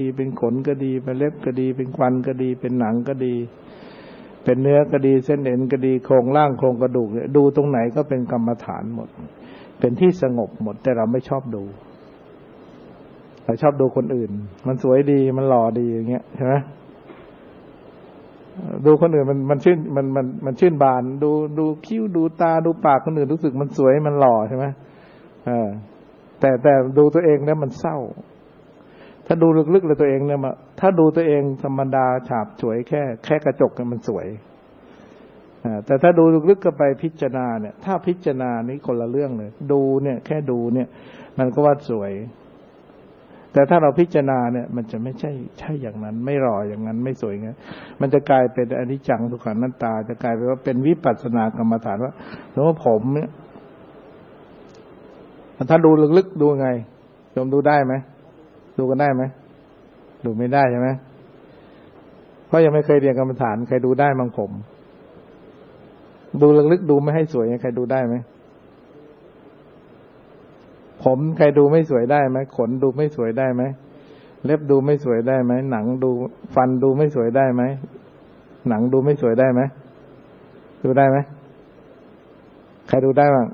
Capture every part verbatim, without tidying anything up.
เป็นขนก็ดีเป็นเล็บก็ดีเป็นฟันก็ดีเป็นหนังก็ดีเป็นเนื้อก็ดีเส้นเอ็นก็ดีโครงร่างโครงกระดูกเนี่ยดูตรงไหนก็เป็นกรรมฐานหมดเป็นที่สงบหมดแต่เราไม่ชอบดูเราชอบดูคนอื่นมันสวยดีมันหล่อดีอย่างเงี้ยใช่ไหมดูคนอื่นมันมันชื่นมันมันมันชื่นบานดูดูคิ้วดูตาดูปากคนอื่นรู้สึกมันสวยมันหล่อใช่ไหมเออแต่แต่ดูตัวเองแล้วมันเศร้าถ้าดูลึกๆเลยตัวเองเนี่ยมาถ้าดูตัวเองธรรมดาฉาบฉวยแค่แค่กระจกเนี่ยมันสวยอ่าแต่ถ้าดูลึกๆก็ไปพิจารณาเนี่ยถ้าพิจารณานี่คนละเรื่องเลยดูเนี่ยแค่ดูเนี่ยมันก็ว่าสวยแต่ถ้าเราพิจารณาเนี่ยมันจะไม่ใช่ใช่อย่างนั้นไม่หล่ออย่างนั้นไม่สวยงั้นมันจะกลายเป็นอนิจจังทุกขังอนัตตาจะกลายเป็นว่าเป็นวิปัสสนากรรมฐานว่าหรือว่าผมเนี่ยถ้าดูลึกๆดูไงโยมดูได้ไหมดูกันได้ไหมดูไม่ได้ใช่ไหมเพราะยังไม่เคยเรียนกรรมฐานใครดูได้มั้งผมดูลึกๆดูไม่ให้สวยใครดูได้ไหมผมใครดูไม่สวยได้ไหมขนดูไม่สวยได้ไหมเล็บดูไม่สวยได้ไหมหนังดูฟันดูไม่สวยได้ไหมหนังดูไม่สวยได้ไหมดูได้ไหมใครดูได้บ้าง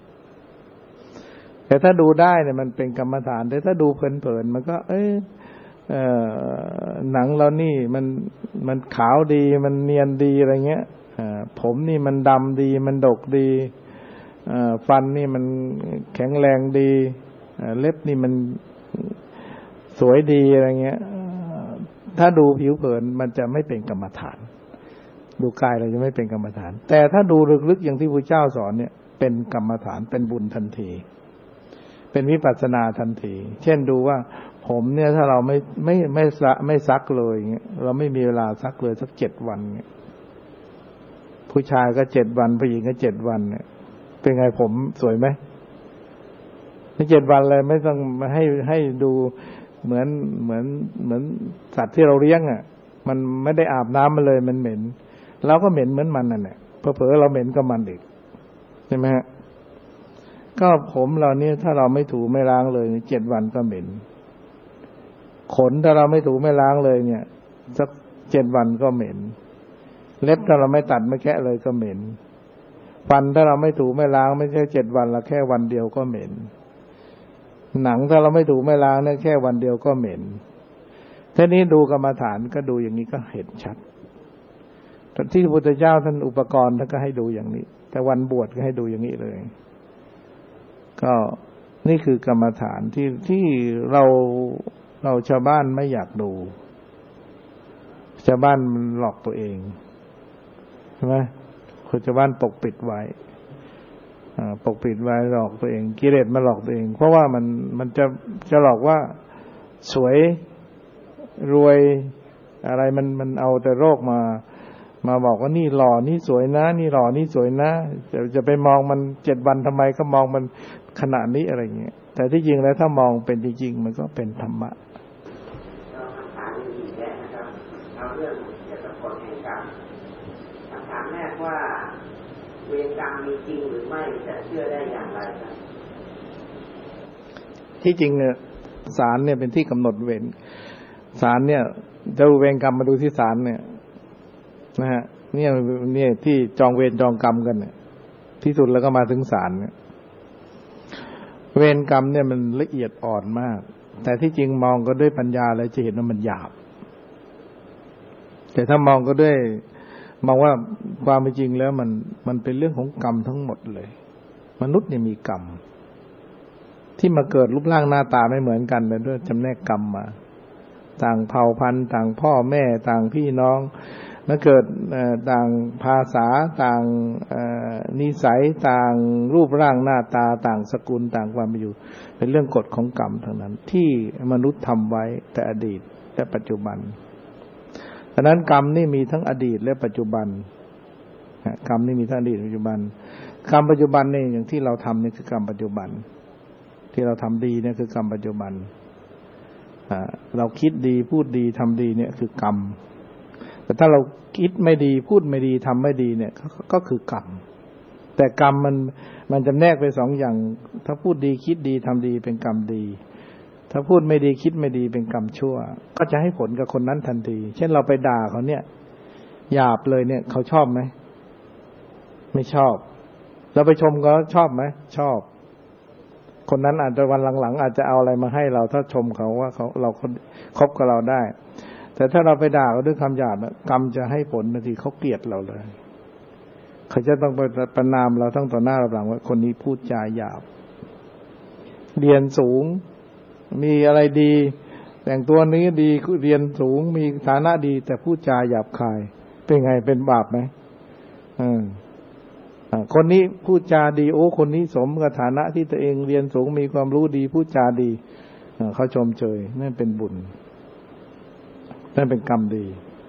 แต่ถ้าดูได้เนี่ยมันเป็นกรรมฐานแต่ถ้าดูเพลินๆมันก็เอ้ยเอ่อหนังเรานี่มันมันขาวดีมันเนียนดีอะไรเงี้ยผมนี่มันดำดีมันดกดีฟันนี่มันแข็งแรงดีเล็บนี่มันสวยดีอะไรเงี้ยถ้าดูผิวเผินมันจะไม่เป็นกรรมฐานดูกายเราจะไม่เป็นกรรมฐานแต่ถ้าดูลึกๆอย่างที่พระเจ้าสอนเนี่ยเป็นกรรมฐานเป็นบุญทันทีเป็นวิปัสสนาทันทีเช่นดูว่าผมเนี่ยถ้าเราไม่ไม่ไม่ซักไม่ซักเลยเงี้ยเราไม่มีเวลาซักเลยสักเจ็ดวันเงี้ยผู้ชายก็เจ็ดวันผู้หญิงก็เจ็ดวันเนี่ยเป็นไงผมสวยไหมในเจ็ดวันเลยไม่ต้องมาให้ให้ดูเหมือนเหมือนเหมือนสัตว์ที่เราเลี้ยงอ่ะมันไม่ได้อาบน้ำมันเลยมันเหม็นเราก็เหม็นเหมือนมันนั่นแหละเผลอๆเราเหม็นกับมันอีกใช่ไหมฮะก็ผมเราเนี่ยถ้าเราไม่ถูไม่ล้างเลยเจ็ดวันก็เหม็นขนถ้าเราไม่ถูไม่ล้างเลยเนี่ยสักเจ็ดวันก็เหม็นเล็บถ้าเราไม่ตัดไม่แคะเลยก็เหม็นฟันถ้าเราไม่ถูไม่ล้างไม่ใช่เจ็ดวันละแค่วันเดียวก็เหม็นหนังถ้าเราไม่ถูไม่ล้างเนี่ยแค่วันเดียวก็เหม็นทีนี้ดูกรรมฐานก็ดูอย่างนี้ก็เห็นชัดที่พระพุทธเจ้าท่านอุปกรณ์ท่านก็ให้ดูอย่างนี้แต่วันบวชก็ให้ดูอย่างนี้เลยก็นี่คือกรรมฐานที่ที่เราเราชาวบ้านไม่อยากดูชาวบ้านมันหลอกตัวเองใช่ไหมคนชาวบ้านปกปิดไว้ปกปิดไว้หลอกตัวเองกิเลสมาหลอกตัวเองเพราะว่ามันมันจะจะหลอกว่าสวยรวยอะไรมันมันเอาแต่โรคมามาบอกว่านี่หล่อนี่สวยนะนี่หล่อนี่สวยนะจะจะไปมองมันเจ็ดวันทำไมก็มองมันขนาดนี้อะไรเงี้ยแต่ที่จริงแล้วถ้ามองเป็นจริงๆมันก็เป็นธรรมะเราคำถามนี้แยกนะครับเอาเรื่องเกี่ยวกับกฎแห่งกรรมคำถามแรกว่าเวรกรรมมีจริงหรือไม่จะเชื่อได้อย่างไรครับที่จริงเนี่ยศาลเนี่ยเป็นที่กำหนดเวรศาลเนี่ยจะดูเวรกรรมมาดูที่ศาลเนี่ยนะฮะเนี่ยเนี่ยที่จองเวรจองกรรมกันเนี่ยที่สุดแล้วก็มาถึงศาลเนี่ยเวรกรรมเนี่ยมันละเอียดอ่อนมากแต่ที่จริงมองก็ด้วยปัญญาแล้วจะเห็นว่ามันหยาบแต่ถ้ามองก็ด้วยมองว่าความเป็นจริงแล้วมันมันเป็นเรื่องของกรรมทั้งหมดเลยมนุษย์เนี่ยมีกรรมที่มาเกิดรูปร่างหน้าตาไม่เหมือนกันเลยด้วยจำแนกกรรมมาต่างเผ่าพันธุ์ต่างพ่อแม่ต่างพี่น้องมาเกิดต่างภาษาต่างนิสัยต่างรูปร่างหน้าตาต่างสกุลต่างความเป็นอยู่เป็นเรื่องกฎของกรรมทั้งนั้นที่มนุษย์ทำไว้แต่อดีตและปัจจุบันฉะนั้นกรรมนี่มีทั้งอดีตและปัจจุบันกรรมนี่มีทั้งอดีตและปัจจุบันกรรมปัจจุบันนี่อย่างที่เราทำนี่คือกรรมปัจจุบันที่เราทำดีเนี่ยคือกรรมปัจจุบันเราคิดดีพูดดีทำดีเนี่ยคือกรรมแต่ถ้าเราคิดไม่ดีพูดไม่ดีทำไม่ดีเนี่ยก็คือกรรมแต่กรรมมันมันจำแนกไปสองอย่างถ้าพูดดีคิดดีทำดีเป็นกรรมดีถ้าพูดไม่ดีคิดไม่ดีเป็นกรรมชั่วก็จะให้ผลกับคนนั้นทันทีเช่นเราไปด่าเขาเนี่ยหยาบเลยเนี่ยเขาชอบไหมไม่ชอบเราไปชมเขาชอบไหมชอบคนนั้นอาจจะวันหลังๆอาจจะเอาอะไรมาให้เราถ้าชมเขาว่าเขาเราคบกับเราได้แต่ถ้าเราไปด่าเขาด้วยคำหยาบกรรมจะให้ผลทันทีเขาเกลียดเราเลยเขาจะต้องไปประณามเราทั้งต่อหน้าเราหลังว่าคนนี้พูดจาหยาบเรียนสูงมีอะไรดีแต่งตัวนี้ดีเรียนสูงมีฐานะดีแต่พูดจาหยาบคายเป็นไงเป็นบาปไหมอืมคนนี้พูดจาดีโอ้คนนี้สมกับฐานะที่ตัวเองเรียนสูงมีความรู้ดีพูดจาดีเขาชมเชยนั่นเป็นบุญนั่นเป็นกรรมดี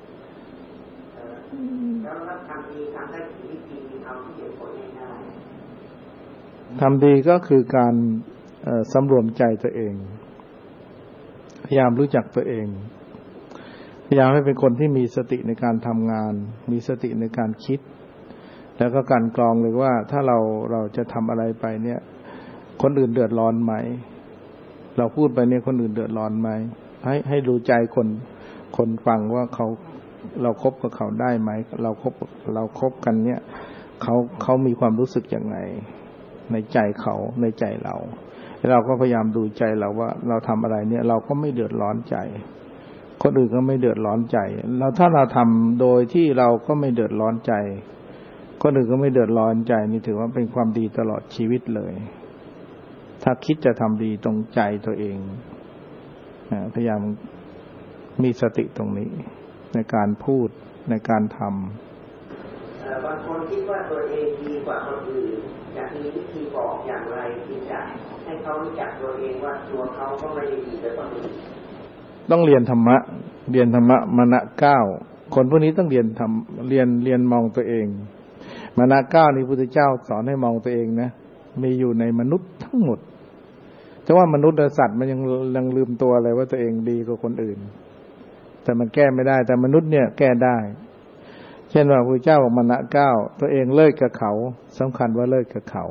แล้วทำดีทำได้วิธีทำที่เห็นผลง่ายๆทำดีก็คือการสำรวมใจตัวเองพยายามรู้จักตัวเองพยายามให้เป็นคนที่มีสติในการทำงานมีสติในการคิดแล้วก็การกรองเลยว่าถ้าเราเราจะทำอะไรไปเนี่ยคนอื่นเดือดร้อนไหมเราพูดไปเนี่ยคนอื่นเดือดร้อนไหมให้ให้ดูใจคนคนฟังว่าเขาเราคบกับเขาได้ไหมเราคบเราคบกันเนี่ยเขาเขามีความรู้สึกยังไงในใจเขาในใจเราเราก็พยายามดูใจเราว่าเราทำอะไรเนี่ยเราก็ไม่เดือดร้อนใจคนอื่นก็ไม่เดือดร้อนใจเราถ้าเราทำโดยที่เราก็ไม่เดือดร้อนใจคนอื่นก็ไม่เดือดร้อนใจนี่ถือว่าเป็นความดีตลอดชีวิตเลยถ้าคิดจะทำดีตรงใจตัวเองพยายามมีสติตรงนี้ในการพูดในการทำบางคนคิดว่าตัวเองดีกว่าคนอื่นอยากมีวิธีบอกอย่างไรที่จะให้เขารู้จักตัวเองว่าตัวเขาก็ไม่ได้ดีแต่คนอื่นต้องเรียนธรรมะเรียนธรรมะมณะเก้าคนพวกนี้ต้องเรียนทำเรียนเรียนมองตัวเองมณะเก้านี้พุทธเจ้าสอนให้มองตัวเองนะมีอยู่ในมนุษย์ทั้งหมดแต่ว่ามนุษย์และสัตว์มันยังยังลืมตัวเลยว่าตัวเองดีกว่าคนอื่นแต่มันแก้ไม่ได้แต่มนุษย์เนี่ยแก้ได้เช่นว่าพระพุทธเจ้าบอกมณะเก้าตัวเองเลิกกับเขาสำคัญว่าเลิกกับเขา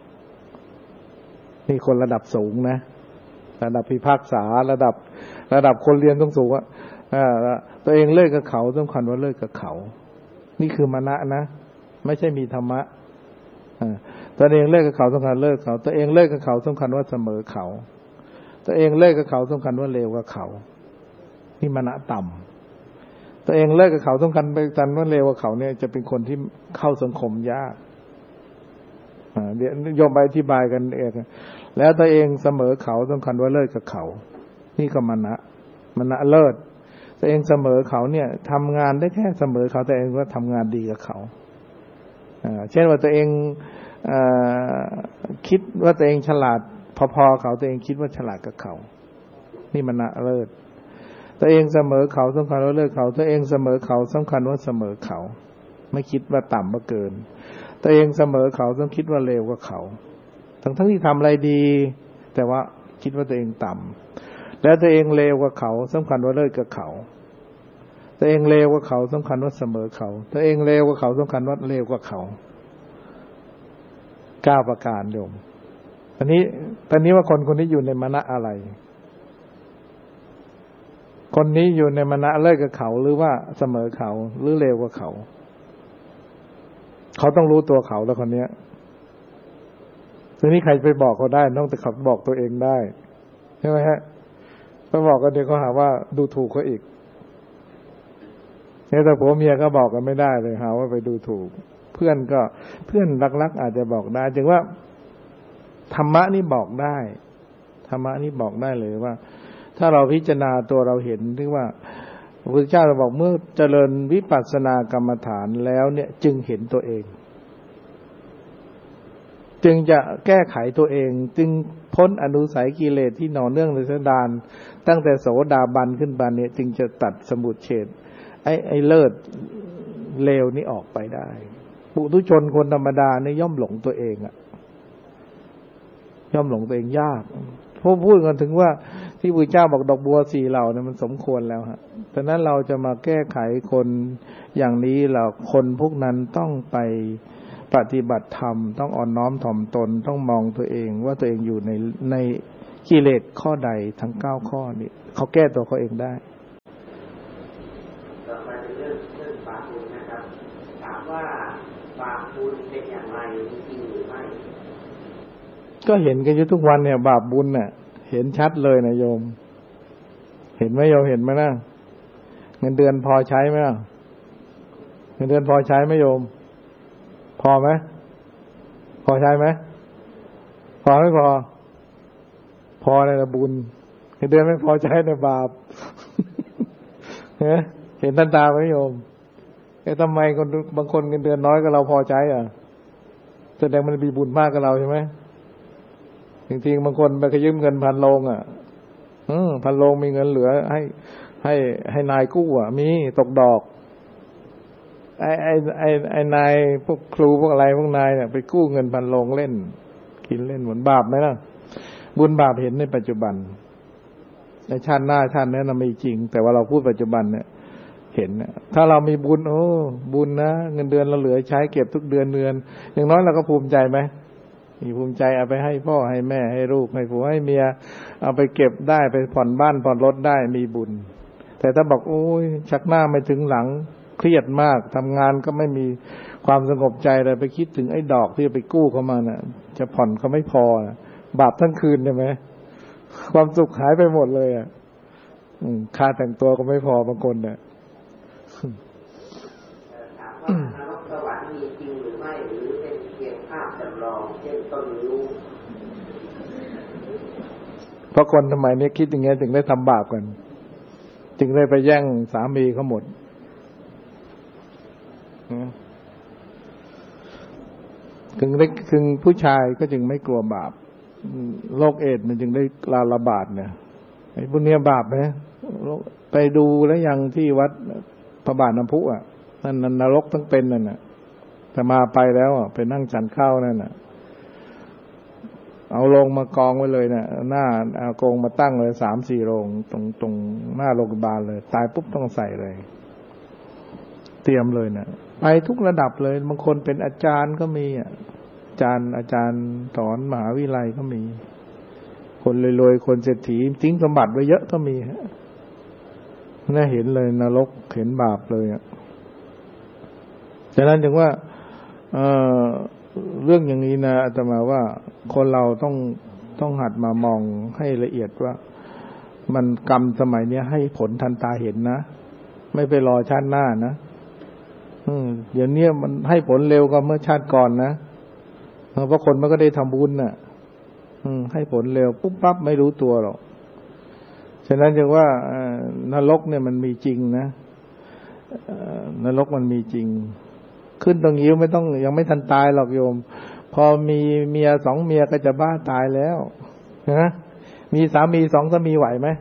นี่คนระดับสูงนะระดับพิพากษาระดับระดับคนเรียนต้องสูงว่าตัวเองเลิกกับเขาสำคัญว่าเลิกกับเขานี่คือมณะนะไม่ใช่มีธรรมะตัวเองเลิกกับเขาสำคัญเลิกเขาตัวเองเลิกกับเขาสำคัญว่าเสมอเขาตัวเองเลิกกับเขาสำคัญว่าเลวกับเขานี่มณะต่ำตัวเองเลิกกับเขาสำคัญไปกันว่าเลวกับเขาเนี่ยจะเป็นคนที่เข้าสังคมยากเดี๋ยวโยมไปอธิบายกันเองแล้วตัวเองเสมอเขาสำคัญว่าเลิกกับเขานี่ก็มณะมณะเลิศตัวเองเสมอเขาเนี่ยทำงานได้แค่เสมอเขาแต่เองว่าทำงานดีกับเขาเช่นว่าตัวเองคิดว่าตัวเองฉลาดพอๆเขาตัวเองคิดว่าฉลาดกับเขานี่มณะเลิศตัวเองเสมอเขาสำคัญว่าเลิกเขาตัวเองเสมอเขาสำคัญว่าเสมอเขาไม่คิดว่าต่ำว่าเกินตัวเองเสมอเขาต้องคิดว่าเลวกว่าเขาทั้งทั้งที่ทำอะไรดีแต่ว่าคิดว่าตัวเองต่ำแล้วตัวเองเลวกว่าเขาสำคัญว่าเลิกกับเขาตัวเองเลวกว่าเขาสำคัญว่าเสมอเขาตัวเองเลวกว่าเขาสำคัญว่าเลวกว่าเขาเก้าประการโยมตอนนี้ตอนนี้ว่าคนคนนี้อยู่ในมณะอะไรคนนี้อยู่ในมณะเลิกกับเขาหรือว่าเสมอเขาหรือเลวกว่าเขาเขาต้องรู้ตัวเขาแล้วคนนี้ทีนี้ใครไปบอกเขาได้ต้องแต่เขาบอกตัวเองได้ใช่ไหมฮะถ้าบอกกันเดี๋ยวเขาหาว่าดูถูกเขาอีกเนี่ยแต่ผัวเมียก็บอกกันไม่ได้เลยหาว่าไปดูถูกเพื่อนก็เพื่อนรักๆอาจจะบอกได้จึงว่าธรรมะนี่บอกได้ธรรมะนี่บอกได้เลยว่าถ้าเราพิจารณาตัวเราเห็นที่ว่าพระพุทธเจ้าเราบอกเมื่อเจริญวิปัสสนากรรมฐานแล้วเนี่ยจึงเห็นตัวเองจึงจะแก้ไขตัวเองจึงพ้นอนุสัยกิเลสที่หน่อเนื่องในสันดานตั้งแต่โสดาบันขึ้นไปเนี่ยจึงจะตัดสมุจเฉทไอ้ไอ้เลิศเลวนี่ออกไปได้ปุถุชนคนธรรมดาเนี่ยย่อมหลงตัวเองอะย่อมหลงตัวเองยากพอพูดกันถึงว่าที่พระเจ้าบอกดอกบัวสี่เหล่าเนี่ยมันสมควรแล้วฮะฉะนั้นเราจะมาแก้ไขคนอย่างนี้เราคนพวกนั้นต้องไปปฏิบัติธรรมต้องอ่อนน้อมถ่อมตนต้องมองตัวเองว่าตัวเองอยู่ในในกิเลสข้อใดทั้งเก้าข้อนี้เขาแก้ตัวเขาเองได้ต่อไปเรื่องเรื่องบาปบุญนะครับถามว่าบาปบุญเป็นอย่างไรจริงหรือไม่ก็เห็นกันอยู่ทุกวันเนี่ยบาปบุญเนี่ยเห็นชัดเลยนะโยมเห็นไหมโยมเห็นไหมนะเงินเดือนพอใช้ไหมเงินเดือนพอใช้ไหมโยมพอไหมพอใช้ไหมพอไม่พอพอเลยนะบุญเงินเดือนไม่พอใช้ในบาปเห็นทันตาไหมโยมไอ้ทำไมคนบางคนเงินเดือนน้อยก็เราพอใช้อ่ะแสดงมันมีบุญมากกับเราใช่ไหมจริงๆบางคนไปขยืมเงินพันโลงอ่ะอืมพันโลงมีเงินเหลือให้ให้ให้นายกู้อ่ะมีตกดอกไอ้ไอ้ไอ้ไอ้นายพวกครูพวกอะไรพวกนายเนี่ยไปกู้เงินพันโลงเล่นกินเล่นเหมือนบาปไหมล่ะบุญบาปเห็นในปัจจุบันในชาติหน้าชาตินี้เรามีจริงแต่ว่าเราพูดปัจจุบันเนี่ยเห็นเนี่ยถ้าเรามีบุญโอ้บุญนะเงินเดือนเราเหลือใช้เก็บทุกเดือนเดือนอย่างน้อยเราก็ภูมิใจไหมมีภูมิใจเอาไปให้พ่อให้แม่ให้ลูกให้ผัวให้เมียเอาไปเก็บได้ไปผ่อนบ้านผ่อนรถได้มีบุญแต่ถ้าบอกโอ้ยชักหน้าไม่ถึงหลังเครียดมากทำงานก็ไม่มีความสงบใจเลยไปคิดถึงไอ้ดอกที่ไปกู้เขามาน่ะจะผ่อนเขาไม่พอนะบาปทั้งคืนใช่ไหมความสุขหายไปหมดเลยอ่ะค่าแต่งตัวก็ไม่พอบางคนเนี่ยถามว่านรกสวรรค์มีจริงหรือไม่หรือเป็นเพียงภาพจำลองเช่นต้นนิ้วเพราะคนสมัยนี้คิดอย่างเงี้ยจึงได้ทำบาปกันจึงได้ไปแย่งสามีเขาหมดถึงได้ถึงผู้ชายก็จึงไม่กลัวบาปโรคเอดส์มันจึงได้ลาระบาดเนี่ยไอ้พวกนี้บาปไหมไปดูแล้วยังที่วัดพระบาทน้ำพุอ่ะนั่นนรกทั้งเป็นนั่นน่ะแต่มาไปแล้วอ่ะไปนั่งฉันข้าวนั่นน่ะเอาโลงมากองไว้เลยน่ะหน้าเอาโกงมาตั้งเลยสามสี่โลงตรงตรงหน้าโรงพยาบาลเลยตายปุ๊บต้องใส่เลยเตรียมเลยน่ะไปทุกระดับเลยบางคนเป็นอาจารย์ก็มีอ่ะอาจารย์อาจารย์สอนมหาวิทยาลัยก็มีคนรวยๆคนเศรษฐีทิ้งสมบัติไว้เยอะก็มีฮะน่าเห็นเลยนรกเห็นบาปเลยอ่ะฉะนั้นจึงว่าเอ่อเรื่องอย่างนี้นะอาตมาว่าคนเราต้องต้องหัดมามองให้ละเอียดว่ามันกรรมสมัยนี้ให้ผลทันตาเห็นนะไม่ไปรอชาติหน้านะอืมเดี๋ยวนี้มันให้ผลเร็วกว่าเมื่อชาติก่อนนะเพราะคนมันก็ได้ทำบุญน่ะอืมให้ผลเร็วปุ๊บปั๊บไม่รู้ตัวหรอกฉะนั้นจึงว่านรกเนี่ยมันมีจริงนะนรกมันมีจริงขึ้นตรงนี้ไม่ต้องยังไม่ทันตายหรอกโยมพอมีเมียสองเมียก็จะบ้าตายแล้วนะมีสามีสองสามีไหวไหม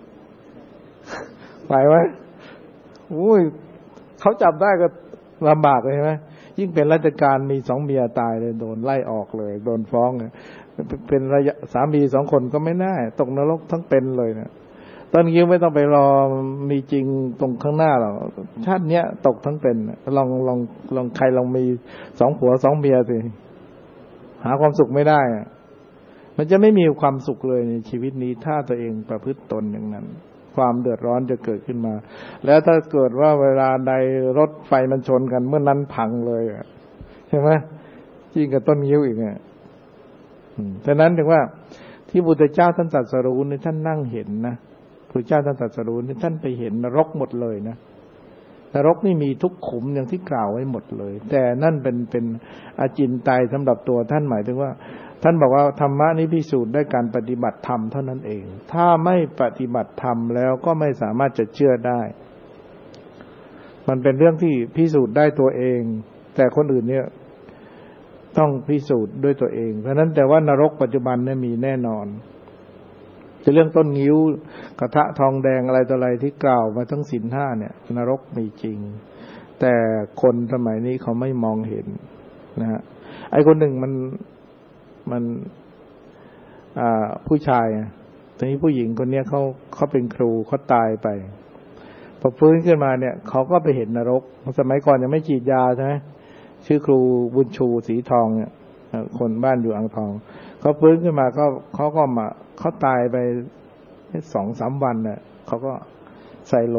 ไหวไหมอุ้ยเขาจับได้ก็ลำบากเลยใช่ไหมยิ่งเป็นราชการมีสองเมียตายเลยโดนไล่ออกเลยโดนฟ้องเป็นระยะสามีสองคนก็ไม่ได้ตกนรกทั้งเป็นเลยนะตอนนี้ไม่ต้องไปรอมีจริงตรงข้างหน้าหรอกชาติเนี้ยตกทั้งเป็นลองลองลองใครลองมีสองผัวสองเมียสิหาความสุขไม่ได้มันจะไม่มีความสุขเลยในชีวิตนี้ถ้าตัวเองประพฤติตนอย่างนั้นความเดือดร้อนจะเกิดขึ้นมาแล้วถ้าเกิดว่าเวลาใดรถไฟมันชนกันเมื่อนั้นพังเลยใช่ไหมยิ่งกับต้นยิ้วอีกเนี่ยฉะนั้นถึงว่าที่พุทธเจ้าท่านตรัสรู้นี่ท่านนั่งเห็นนะพุทธเจ้าท่านตรัสรู้นี่ท่านไปเห็นนรกหมดเลยนะนรกนี่มีทุกขุมอย่างที่กล่าวไว้หมดเลยแต่นั่นเป็นเป็นอาจินไตยสำหรับตัวท่านหมายถึงว่าท่านบอกว่าธรรมะนี้พิสูจน์ด้วยการปฏิบัติธรรมเท่านั้นเองถ้าไม่ปฏิบัติธรรมแล้วก็ไม่สามารถจะเชื่อได้มันเป็นเรื่องที่พิสูจน์ได้ตัวเองแต่คนอื่นเนี่ยต้องพิสูจน์ด้วยตัวเองเพราะนั้นแต่ว่านรกปัจจุบันเนี่ยมีแน่นอนจะเรื่องต้นงิ้วกระทะทองแดงอะไรต่ออะไรที่กล่าวมาทั้งศีลห้าเนี่ยนรกมีจริงแต่คนสมัยนี้เขาไม่มองเห็นนะฮะไอ้คนหนึ่งมันมันอ่าผู้ชายทีนี้ผู้หญิงคนนี้เขาเขาเป็นครูเขาตายไปพอฟื้นขึ้นมาเนี่ยเขาก็ไปเห็นนรกสมัยก่อนยังไม่ฉีดยาใช่ไหมชื่อครูบุญชูสีทองเนี่ยคนบ้านอยู่อ่างทองเขาฟื้นขึ้นมาเขาเขาก็มาเขาตายไปสองสามวันเนี่ยเขาก็ใส่